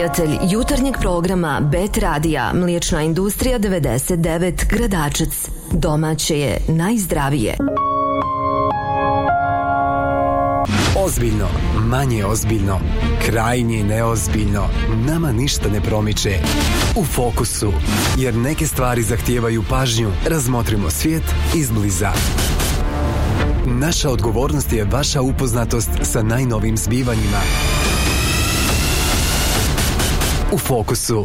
prijatelj jutarnjeg programa Bet Radija, Mliječna industrija 99 Gradačac. Domaće je najzdravije. Ozbiljno, manje ozbiljno, krajnje neozbiljno. Nama ništa ne promiče. U fokusu, jer neke stvari zahtijevaju pažnju. Razmotrimo svijet izbliza. Naša odgovornost je vaša upoznatost sa najnovim zbivanjima. U fokusu.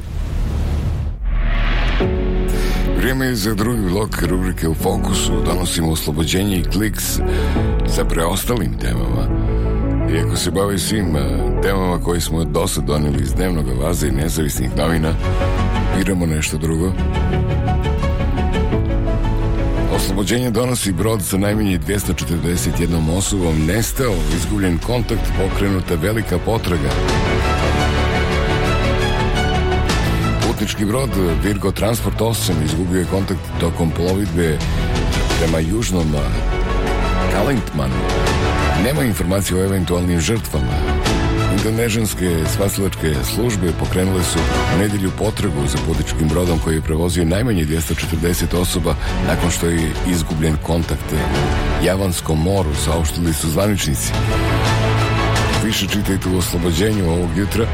Vrijeme je za drugi blok rubrike U fokusu. Donosimo oslobođenje i kliks sa preostalim temama. Iako se bavi svim temama koje smo do sad donijeli iz dnevnog vaza i nezavisnih novina, biramo nešto drugo. Oslobođenje donosi brod sa najmanje 241 osobom nestao, izgubljen kontakt, pokrenuta velika potraga. Putnički brod Virgo Transport 8 izgubio je kontakt tokom plovidbe prema južnom Kalintmanu. Nema informacije o eventualnim žrtvama. Indonežanske spasilačke službe pokrenule su u nedjelju potragu za putničkim brodom koji je prevozio najmanje 240 osoba nakon što je izgubljen kontakt u Javanskom moru, saopštili su zvaničnici. Više čitajte u oslobođenju ovog jutra.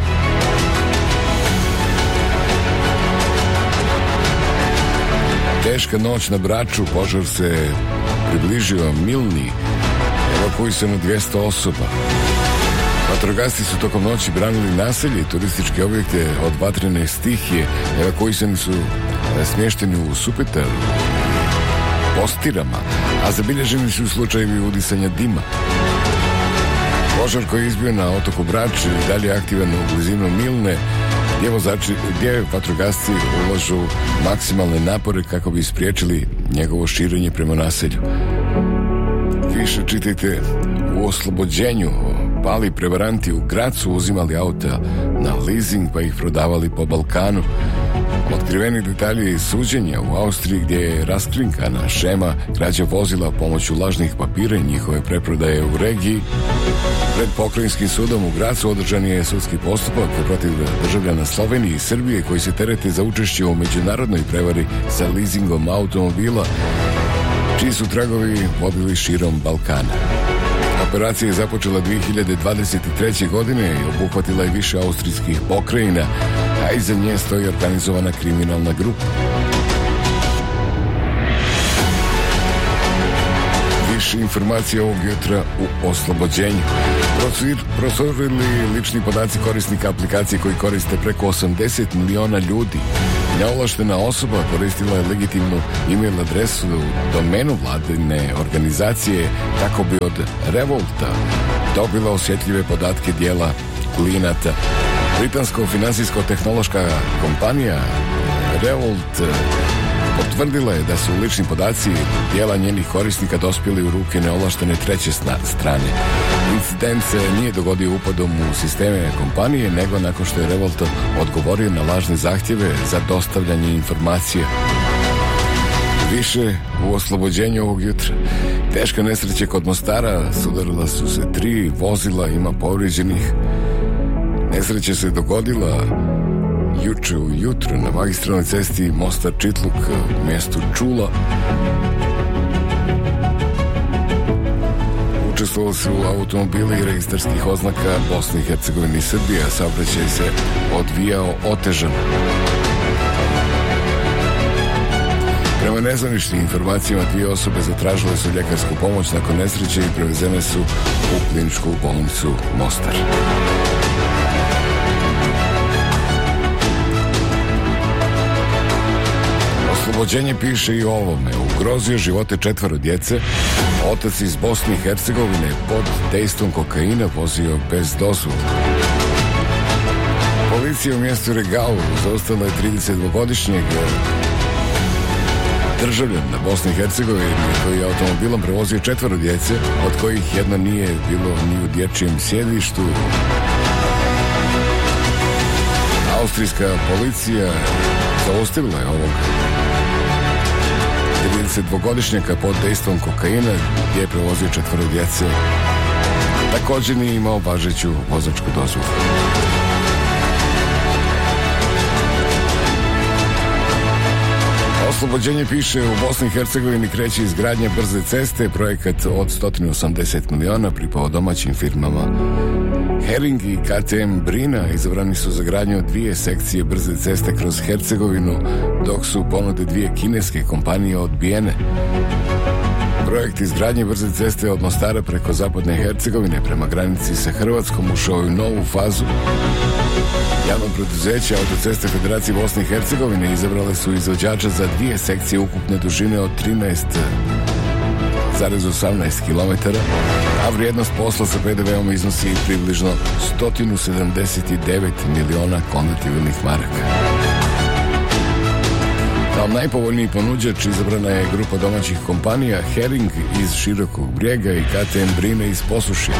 Teška noć na Braču, požar se približio Milni, evakuisano 200 osoba. Vatrogasci su tokom noći branili naselje i turističke objekte od vatrene stihije. Evakuisani su smješteni u Supetaru, Postirama, a zabilježeni su slučajevi udisanja dima. Požar koji je izbio na otoku Brač i dalje aktivan u blizinu Milne, gdje vatrogasci ulažu maksimalne napore kako bi spriječili njegovo širenje prema naselju. Više čitajte u oslobođenju. Pali prevaranti u Gracu uzimali auta na leasing pa ih prodavali po Balkanu. Otkriveni detalji suđenja u Austriji gdje je raskrinkana šema krađa vozila pomoću lažnih papira i njihove preprodaje u regiji. Pred pokrajinskim sudom u Gracu održan je sudski postupak protiv državljana Slovenije i Srbije koji se terete za učešće u međunarodnoj prevari sa leasingom automobila, čiji su tragovi vodili širom Balkana. Operacija je započela 2023. godine i obuhvatila je više austrijskih pokrajina, a iza nje stoji organizovana kriminalna grupa. Više informacija ovog jutra u oslobođenju. Procurili lični podaci korisnika aplikacije koji koriste preko 80 miliona ljudi. Neovlaštena osoba koristila je legitimnu e-mail adresu u domenu vladine organizacije kako bi od Revolta dobila osjetljive podatke dijela klijenata. Britansko finansijsko-tehnološka kompanija Revolt potvrdila je da su lični podaci dijela njenih korisnika dospjeli u ruke neovlaštene treće strane. Incident se nije dogodio upadom u sisteme kompanije, nego nakon što je Revolt odgovorio na lažne zahtjeve za dostavljanje informacija. Više u oslobođenju ovog jutra. Teška nesreća kod Mostara, sudarila su se 3 vozila, ima povrijeđenih. Nesreća se dogodila juče ujutro na magistralnoj cesti Mostar-Čitluk u mjestu Čula. Učestvovali su automobili registarskih oznaka Bosne i Hercegovine i Srbije, a saobraćaj se odvijao otežano. Prema nezvaničnim informacijama 2 osobe zatražile su ljekarsku pomoć nakon nesreće i prevezene su u kliničku bolnicu Mostar. Oslobođenje piše i o ovome. Ugrozio živote 4 djece. Otac iz Bosne i Hercegovine pod dejstvom kokaina vozio bez dozvole. Policija u mjestu Regalu zaustavila je 32-godišnjeg državljana Bosne i Hercegovine koji je automobilom prevozio 4 djece, od kojih jedna nije bilo ni u dječjem sjedištu. Austrijska policija zaustavila je ovog 32-godišnjaka pod dejstvom kokaina gdje je prevozio 4 djece. Također nije imao važeću vozačku dozvolu. Oslobođenje piše, u Bosni i Hercegovini kreće izgradnja brze ceste, projekat od 180 miliona pripao domaćim firmama. Hering i KTM Brina izabrani su za gradnju 2 sekcije brze ceste kroz Hercegovinu, dok su ponude 2 kineske kompanije odbijene. Projekt izgradnje brze ceste od Mostara preko zapadne Hercegovine prema granici sa Hrvatskom ušao u novu fazu. Javno preduzeće Autoceste Federacije Bosne i Hercegovine izabrale su izvođača za 2 sekcije ukupne dužine od 13,18 km, a vrijednost posla sa PDV-om iznosi približno 179 miliona konvertibilnih maraka. Kao najpovoljniji ponuđač izabrana je grupa domaćih kompanija Hering iz Širokog Brijega i KTM Brine iz Posušja.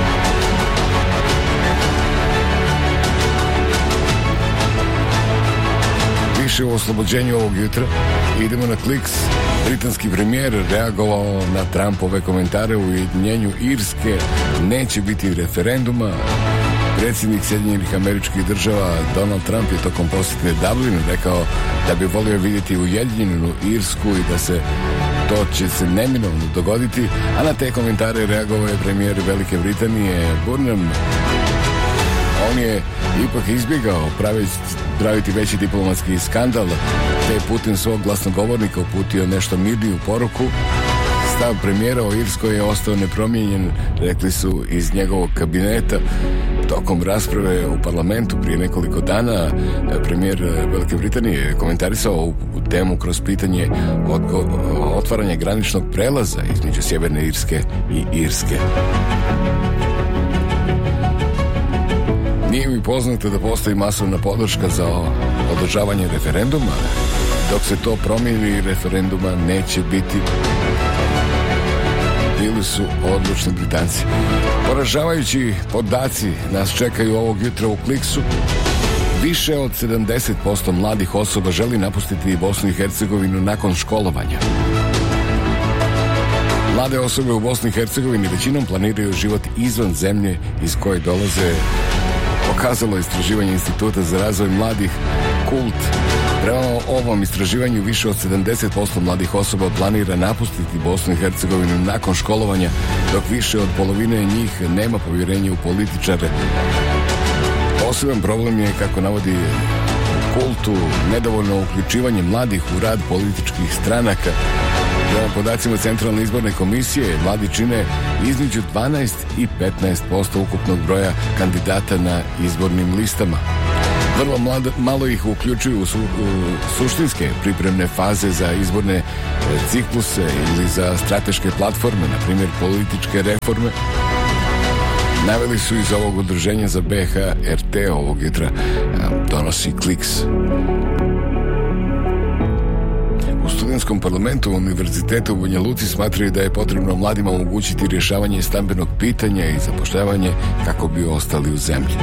Više u oslobođenju ovog jutra. Idemo na Kliks. Britanski premijer reagovao na Trumpove komentare u ujedinjenju Irske. Neće biti referenduma. Predsjednik Sjedinjenih Američkih Država Donald Trump je tokom posjete Dublinu rekao da bi volio vidjeti ujedinjenu Irsku i da to će se neminovno dogoditi, a na te komentare reagovao je premijer Velike Britanije Burnham. On je ipak izbjegao praviti veći diplomatski skandal, te je putem svog glasnogovornika uputio nešto mirniju poruku. Stav premijera o Irskoj je ostao nepromijenjen, rekli su iz njegovog kabineta. Tokom rasprave u parlamentu prije nekoliko dana premijer Velike Britanije je komentarisao ovu temu kroz pitanje otvaranja graničnog prelaza između Sjeverne Irske i Irske. Nije mi poznato da postoji masovna podrška za održavanje referenduma. Dok se to promijeni, referenduma neće biti. Bili su odlučni Britanci. Poražavajući podaci nas čekaju ovog jutra u Kliksu. Više od 70% mladih osoba želi napustiti Bosnu i Hercegovinu nakon školovanja. Mlade osobe u Bosni i Hercegovini većinom planiraju život izvan zemlje iz koje dolaze, pokazalo istraživanje Instituta za razvoj mladih Kult. Prema ovom istraživanju više od 70% mladih osoba planira napustiti Bosnu i Hercegovinu nakon školovanja, dok više od polovine njih nema povjerenje u političare. Poseban problem je, kako navodi Kultu, nedovoljno uključivanje mladih u rad političkih stranaka. Prema podacima Centralne izborne komisije, mladi čine između 12 i 15% ukupnog broja kandidata na izbornim listama. Vrlo malo ih uključuju u suštinske pripremne faze za izborne cikluse ili za strateške platforme, na primjer političke reforme. Naveli su iz ovog udruženja za BHRT ovog jutra, donosi Kliks. U studentskom parlamentu Univerziteta u Banja Luci smatraju da je potrebno mladima omogućiti rješavanje stambenog pitanja i zapošljavanje kako bi ostali u zemlji.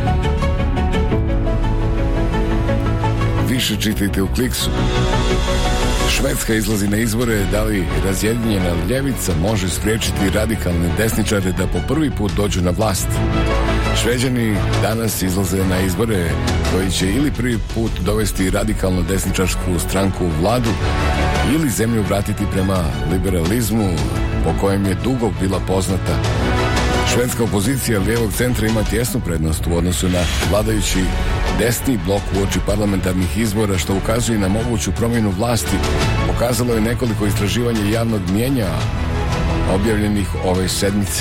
Više čitajte u Kliksu. Švedska izlazi na izbore, da li razjedinjena ljevica može spriječiti radikalne desničare da po prvi put dođu na vlast. Šveđani danas izlaze na izbore koji će ili prvi put dovesti radikalno desničarsku stranku u vladu ili zemlju vratiti prema liberalizmu po kojem je dugo bila poznata. Švedska opozicija lijevog centra ima tjesnu prednost u odnosu na vladajući desni blok uoči parlamentarnih izbora, što ukazuje na moguću promjenu vlasti. Pokazalo je nekoliko istraživanja javnog mnijenja objavljenih ove sedmice.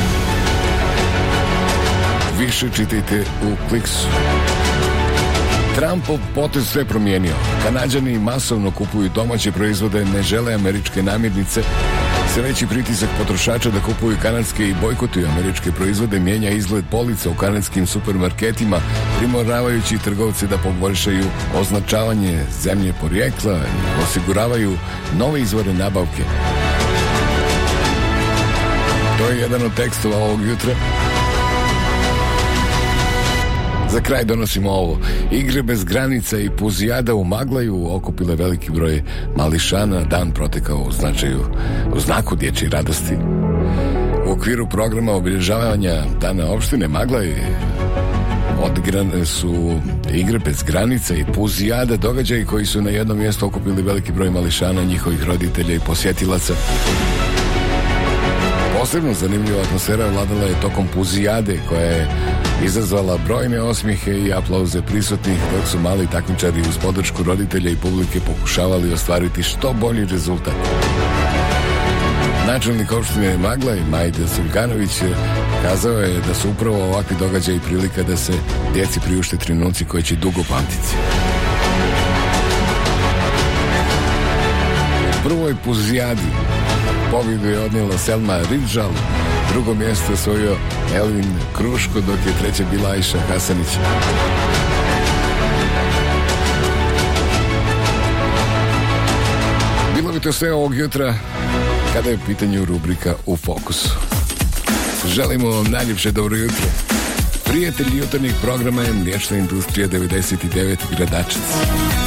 Više čitajte u Kliksu. Trumpov potez sve promijenio. Kanađani masovno kupuju domaće proizvode, ne žele američke namirnice. Sve veći pritisak potrošača da kupuju kanadske i bojkotuju američke proizvode mijenja izgled polica u kanadskim supermarketima, primoravajući trgovce da poboljšaju označavanje zemlje porijekla i osiguravaju nove izvore nabavke. To je jedan od tekstova ovog jutra. Za kraj donosimo ovo. Igre bez granica i puzijada u Maglaju okupile veliki broj mališana. Dan protekao u znaku dječje radosti. U okviru programa obilježavanja Dana opštine Maglaj od odigrane su igre bez granica i puzijada, događaji koji su na jednom mjestu okupili veliki broj mališana, njihovih roditelja i posjetilaca. Posebno zanimljiva atmosfera vladala je tokom puzijade, koja je izazvala brojne osmijehe i aplauze prisutnih, dok su mali takmičari uz podršku roditelja i publike pokušavali ostvariti što bolji rezultat. Načelnik opštine Magla i Majda Sulkanović kazao je da su upravo ovakvi događaji prilika da se djeci priušte trenuci koji će dugo pamtiti. U prvoj puzijadi pobjedu je odnijela Selma Ridžal, drugo mjesto osvojio Elvin Kruško, dok je treća bila Ajša Hasanić. Bilo bi to sve ovog jutra kada je u pitanju rubrika U fokusu. Želimo vam najljepše dobro jutro. Prijatelj jutarnjeg programa je Mliječna industrija 99 Gradačac.